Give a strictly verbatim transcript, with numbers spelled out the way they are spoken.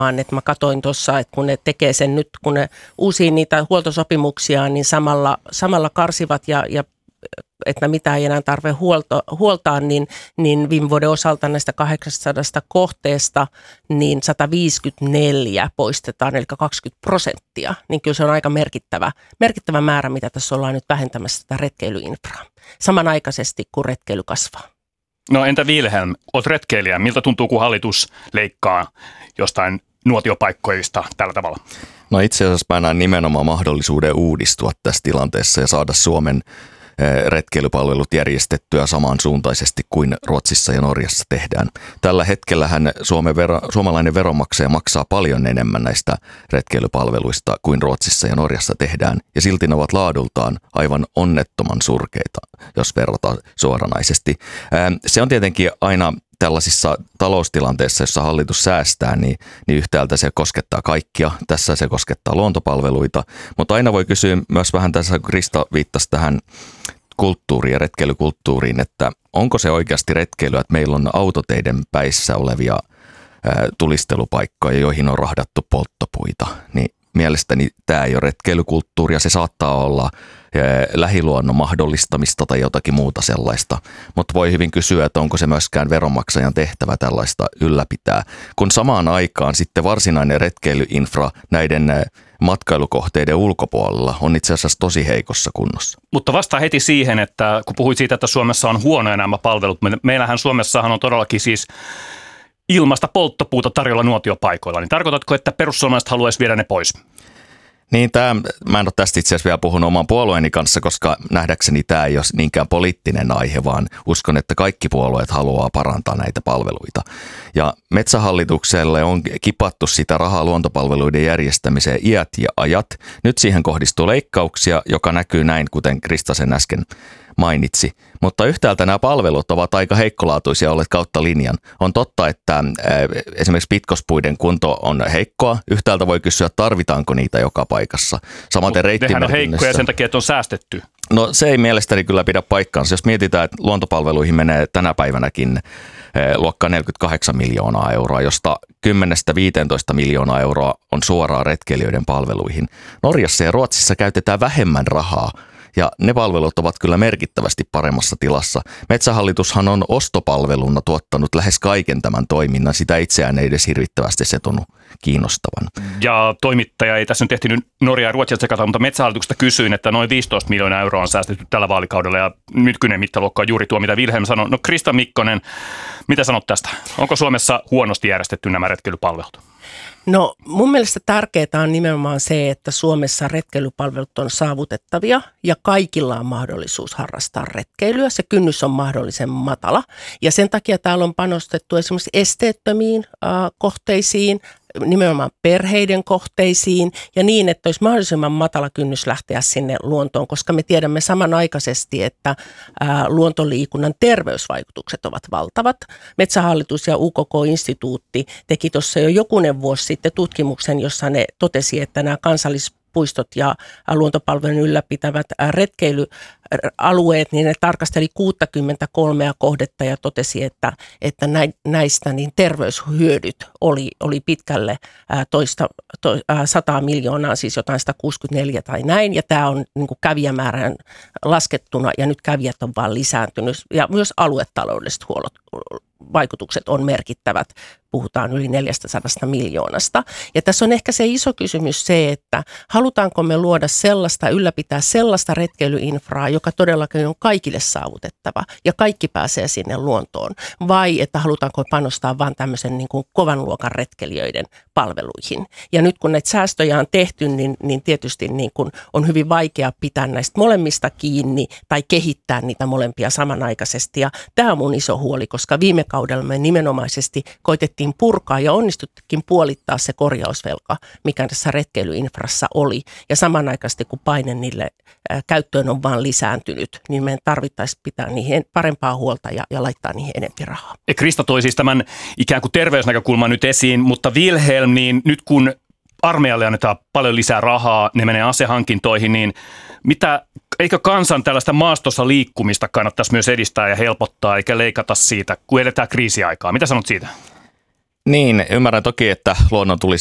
että mä katsoin tuossa, että kun ne tekee sen nyt, kun ne uusii niitä huoltosopimuksia, niin samalla, samalla karsivat ja, ja että mitä ei enää tarvitse huolto, huoltaa, niin, niin viime vuoden osalta näistä kahdeksansataa kohteesta niin sata viisikymmentäneljä poistetaan, eli kaksikymmentä prosenttia. Niin kyllä se on aika merkittävä, merkittävä määrä, mitä tässä ollaan nyt vähentämässä tätä retkeilyinfraa. Samanaikaisesti, kun retkeily kasvaa. No entä Vilhelm, olet retkeilijä. Miltä tuntuu, kun hallitus leikkaa jostain nuotiopaikkoista tällä tavalla? No itse asiassa mä näen nimenomaan mahdollisuuden uudistua tässä tilanteessa ja saada Suomen retkeilypalvelut järjestettyä samansuuntaisesti kuin Ruotsissa ja Norjassa tehdään. Tällä hetkellähän Suomen vero, suomalainen veronmaksaja maksaa paljon enemmän näistä retkeilypalveluista kuin Ruotsissa ja Norjassa tehdään. Ja silti ne ovat laadultaan aivan onnettoman surkeita, jos verrataan suoranaisesti. Se on tietenkin aina tällaisissa taloustilanteissa, jossa hallitus säästää, niin, niin yhtäältä se koskettaa kaikkia. Tässä se koskettaa luontopalveluita, mutta aina voi kysyä myös vähän tässä, kun Krista viittasi tähän kulttuuriin ja retkeilykulttuuriin, että onko se oikeasti retkeilyä, että meillä on autoteiden päissä olevia ää, tulistelupaikkoja, joihin on rahdattu polttopuita, niin mielestäni tämä ei ole retkeilykulttuuria, se saattaa olla lähiluonnon mahdollistamista tai jotakin muuta sellaista, mutta voi hyvin kysyä, että onko se myöskään veronmaksajan tehtävä tällaista ylläpitää, kun samaan aikaan sitten varsinainen retkeilyinfra näiden matkailukohteiden ulkopuolella on itse asiassa tosi heikossa kunnossa. Mutta vasta heti siihen, että kun puhuit siitä, että Suomessa on huonoja nämä palvelut, meillähän Suomessahan on todellakin siis ilmasta polttopuuta tarjolla nuotiopaikoilla, niin tarkoitatko, että perussuomalaiset haluaisi viedä ne pois? Niin, tämä, mä en ole tästä itse asiassa vielä puhunut oman puolueeni kanssa, koska nähdäkseni tämä ei ole niinkään poliittinen aihe, vaan uskon, että kaikki puolueet haluaa parantaa näitä palveluita. Ja Metsähallitukselle on kipattu sitä rahaa luontopalveluiden järjestämiseen iät ja ajat. Nyt siihen kohdistuu leikkauksia, joka näkyy näin, kuten Krista sen äsken mainitsi. Mutta yhtäältä nämä palvelut ovat aika heikkolaatuisia olleet kautta linjan. On totta, että esimerkiksi pitkospuiden kunto on heikkoa. Yhtäältä voi kysyä, tarvitaanko niitä joka paikassa. Samaten reittimerkinnössä. Nehän on heikkoja sen takia, että on säästetty. No se ei mielestäni kyllä pidä paikkaansa. Jos mietitään, että luontopalveluihin menee tänä päivänäkin luokkaa neljäkymmentäkahdeksan miljoonaa euroa, josta kymmenestä viiteentoista miljoonaa euroa on suoraan retkeilijöiden palveluihin. Norjassa ja Ruotsissa käytetään vähemmän rahaa. Ja ne palvelut ovat kyllä merkittävästi paremmassa tilassa. Metsähallitushan on ostopalveluna tuottanut lähes kaiken tämän toiminnan. Sitä itseään ei edes hirvittävästi se tunnu kiinnostavan. Ja toimittaja ei tässä nyt ehtinyt Norjaa ja Ruotsia sekata, mutta Metsähallituksesta kysyin, että noin viisitoista miljoonaa euroa on säästetty tällä vaalikaudella. Ja nykyinen mittaluokka on juuri tuo, mitä Vilhelm sanoi. No Krista Mikkonen, mitä sanot tästä? Onko Suomessa huonosti järjestetty nämä retkeilypalvelut? No mun mielestä tärkeää on nimenomaan se, että Suomessa retkeilypalvelut on saavutettavia ja kaikilla on mahdollisuus harrastaa retkeilyä. Se kynnys on mahdollisen matala ja sen takia täällä on panostettu esimerkiksi esteettömiin äh, kohteisiin, nimenomaan perheiden kohteisiin ja niin, että olisi mahdollisimman matala kynnys lähteä sinne luontoon, koska me tiedämme samanaikaisesti, että ää, luontoliikunnan terveysvaikutukset ovat valtavat. Metsähallitus ja U K K-instituutti teki tuossa jo jokunen vuosi sitten tutkimuksen, jossa ne totesi, että nämä kansallispuistot ja luontopalvelujen ylläpitävät retkeilyalueet, niin ne tarkasteli kuusikymmentäkolme kohdetta ja totesi, että, että näistä niin terveyshyödyt oli, oli pitkälle toista, to, sata miljoonaa, siis jotain sata kuusikymmentäneljä tai näin, ja tämä on niin kuin kävijämäärän laskettuna, ja nyt kävijät on vaan lisääntynyt, ja myös aluetaloudelliset huollot, vaikutukset on merkittävät. Puhutaan yli neljästäsadasta miljoonasta. Ja tässä on ehkä se iso kysymys se, että halutaanko me luoda sellaista, ylläpitää sellaista retkeilyinfraa, joka todellakin on kaikille saavutettava ja kaikki pääsee sinne luontoon. Vai että halutaanko panostaa vain tämmöisen niin kuin kovan luokan retkeilijöiden palveluihin. Ja nyt kun näitä säästöjä on tehty, niin, niin tietysti niin kuin on hyvin vaikea pitää näistä molemmista kiinni tai kehittää niitä molempia samanaikaisesti. Ja tämä on mun iso huoli, koska viime kaudella me nimenomaisesti koitettiin purkaa ja onnistuttikin puolittaa se korjausvelka, mikä tässä retkeilyinfrassa oli. Ja samanaikaisesti, kun paine niille ää, käyttöön on vaan lisääntynyt, niin meidän tarvittaisiin pitää niihin parempaa huolta ja, ja laittaa niihin enemmän rahaa. Ja Krista toi siis tämän ikään kuin terveysnäkökulman nyt esiin, mutta Vilhelm, niin nyt kun armeijalle annetaan paljon lisää rahaa, ne menee asehankintoihin, niin mitä, eikö kansan tällaista maastossa liikkumista kannattaisi myös edistää ja helpottaa, eikä leikata siitä, kun eletään kriisiaikaa? Mitä sanot siitä? Niin, ymmärrän toki, että luonnon tulisi